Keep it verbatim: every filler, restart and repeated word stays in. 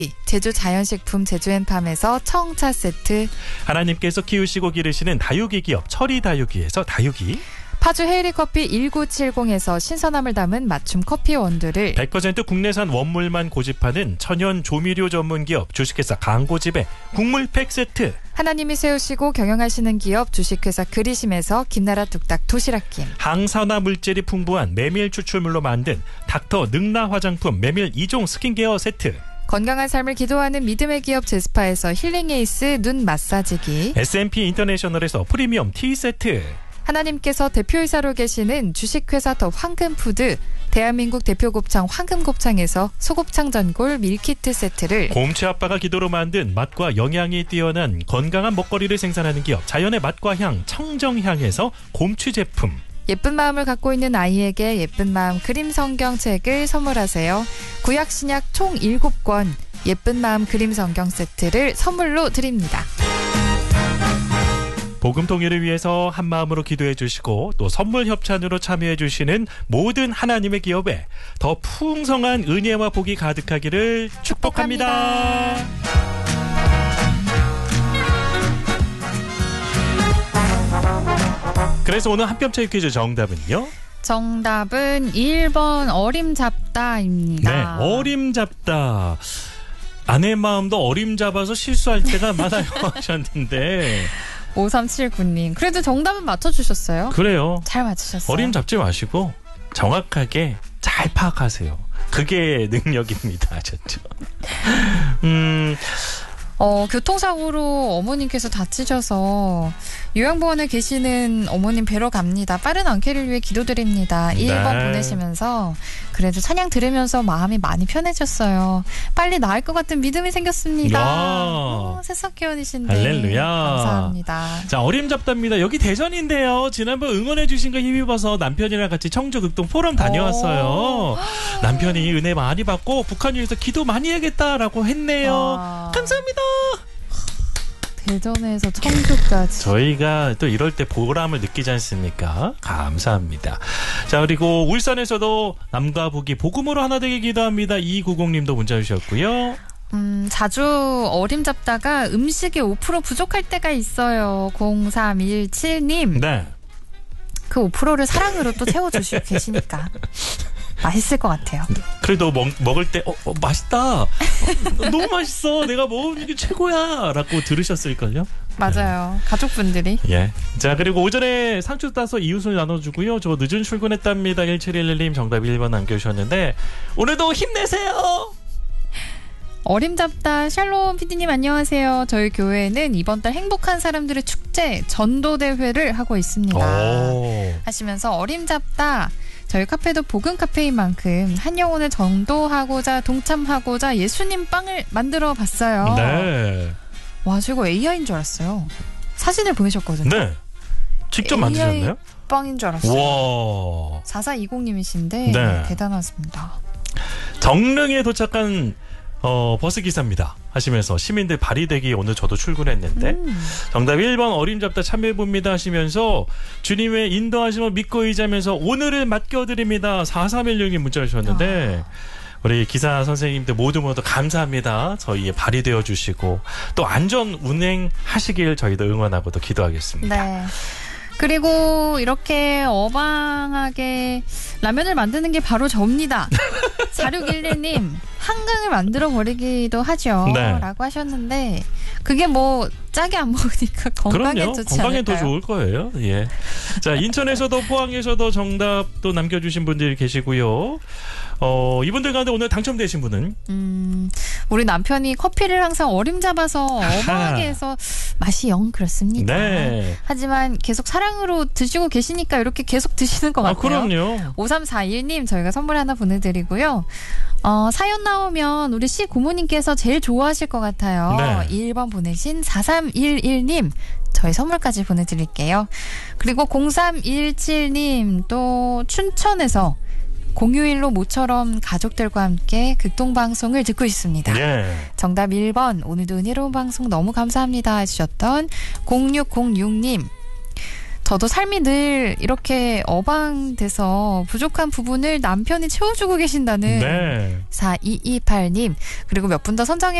제주 자연식품 제주앤팜에서 청차 세트, 하나님께서 키우시고 기르시는 다육이 기업 철이 다육이에서 다육이, 파주 헤이리 커피 천구백칠십에서 신선함을 담은 맞춤 커피 원두를, 백 퍼센트 국내산 원물만 고집하는 천연 조미료 전문 기업 주식회사 강고집의 국물팩 세트, 하나님이 세우시고 경영하시는 기업 주식회사 그리심에서 김나라 뚝딱 도시락김, 항산화 물질이 풍부한 메밀 추출물로 만든 닥터 능라 화장품 메밀 이 종 스킨케어 세트, 건강한 삶을 기도하는 믿음의 기업 제스파에서 힐링 에이스 눈 마사지기, 에스엠피 인터내셔널에서 프리미엄 티 세트, 하나님께서 대표이사로 계시는 주식회사 더 황금푸드, 대한민국 대표 곱창 황금곱창에서 소곱창 전골 밀키트 세트를, 곰치 아빠가 기도로 만든 맛과 영양이 뛰어난 건강한 먹거리를 생산하는 기업 자연의 맛과 향 청정향에서 곰취 제품, 예쁜 마음을 갖고 있는 아이에게 예쁜 마음 그림 성경 책을 선물하세요. 구약 신약 총 일곱 권 예쁜 마음 그림 성경 세트를 선물로 드립니다. 복음 통일을 위해서 한 마음으로 기도해 주시고 또 선물 협찬으로 참여해 주시는 모든 하나님의 기업에 더 풍성한 은혜와 복이 가득하기를 축복합니다. 축복합니다. 그래서 오늘 한뼘차이 퀴즈 정답은요? 정답은 일 번 어림잡다입니다. 네, 어림잡다. 아내 마음도 어림잡아서 실수할 때가 많아요 하셨는데 오삼칠구 님 그래도 정답은 맞춰주셨어요. 그래요. 잘 맞추셨어요. 어림잡지 마시고 정확하게 잘 파악하세요. 그게 능력입니다. 아셨죠? 음... 어, 교통사고로 어머님께서 다치셔서 요양보원에 계시는 어머님 뵈러 갑니다. 빠른 안쾌를 위해 기도드립니다. 일 번 네. 보내시면서 그래도 찬양 들으면서 마음이 많이 편해졌어요. 빨리 나을 것 같은 믿음이 생겼습니다. 어, 새싹 기원이신데 할렐루야. 감사합니다. 자, 어림잡답니다. 여기 대전인데요. 지난번 응원해 주신 거 힘입어서 남편이랑 같이 청주 극동 포럼 다녀왔어요. 남편이 은혜 많이 받고 북한 위해서 기도 많이 해야겠다라고 했네요. 와. 감사합니다. 대전에서 청주까지. 저희가 또 이럴 때 보람을 느끼지 않습니까? 감사합니다. 자, 그리고 울산에서도 남과 북이 복음으로 하나 되게 기도합니다. 이구공 님도 문자 주셨고요. 음, 자주 어림잡다가 음식이 오 퍼센트 부족할 때가 있어요. 공삼일칠 님. 네. 그 오 퍼센트를 사랑으로 또 채워주시고 계시니까 맛있을 것 같아요. 그래도 먹, 먹을 때 어, 어, 맛있다. 어, 너무 맛있어. 내가 먹으면 이게 최고야. 라고 들으셨을걸요? 맞아요. 네. 가족분들이. 예. 자, 그리고 오전에 상추 따서 이웃을 나눠주고요. 저 늦은 출근했답니다. 일칠일일 님 정답 일 번 남겨주셨는데 오늘도 힘내세요. 어림잡다 샬롬 피디님 안녕하세요. 저희 교회는 이번 달 행복한 사람들의 축제 전도대회를 하고 있습니다. 오. 하시면서 어림잡다 저희 카페도 복음 카페인 만큼 한 영혼을 전도하고자 동참하고자 예수님 빵을 만들어 봤어요. 네. 와, 저거 에이아이인 줄 알았어요. 사진을 보내셨거든요. 네. 직접 에이아이 만드셨나요? 빵인 줄 알았어요. 와. 사사이공 님이신데 네. 대단하십니다. 정릉에 도착한 어, 버스 기사입니다. 하시면서 시민들 발이 되기 오늘 저도 출근했는데 음. 정답 일 번 어림잡다 참여해봅니다 하시면서 주님의 인도하심을 믿고 의지하면서 오늘을 맡겨드립니다. 사삼일육 님 문자 주셨는데 아. 우리 기사 선생님들 모두 모두 감사합니다. 저희의 발이 되어주시고 또 안전 운행하시길 저희도 응원하고 또 기도하겠습니다. 네. 그리고 이렇게 어방하게 라면을 만드는 게 바로 저입니다. 사육일일 님 한강을 만들어 버리기도 하죠. 네. 라고 하셨는데 그게 뭐 짜게 안 먹으니까 건강에 그럼요. 좋지 건강에 않을까요? 더 좋을 거예요. 예. 자, 인천에서도 포항에서도 정답도 남겨주신 분들이 계시고요. 어, 이분들 가운데 오늘 당첨되신 분은 음, 우리 남편이 커피를 항상 어림잡아서 어방하게 해서 맛이 영 그렇습니다. 네. 하지만 계속 사랑으로 드시고 계시니까 이렇게 계속 드시는 것 아, 같아요. 그럼요. 오삼사일 님 저희가 선물 하나 보내드리고요. 어, 사연 나오면 우리 씨 고모님께서 제일 좋아하실 것 같아요. 네. 일 번 보내신 사삼일일 님 저희 선물까지 보내드릴게요. 그리고 공삼일칠 님 또 춘천에서 공휴일로 모처럼 가족들과 함께 극동방송을 듣고 있습니다. 예. 정답 일 번 오늘도 은혜로운 방송 너무 감사합니다 해주셨던 공육공육 님 저도 삶이 늘 이렇게 어방돼서 부족한 부분을 남편이 채워주고 계신다는 네. 사이이팔 님 그리고 몇 분 더 선정해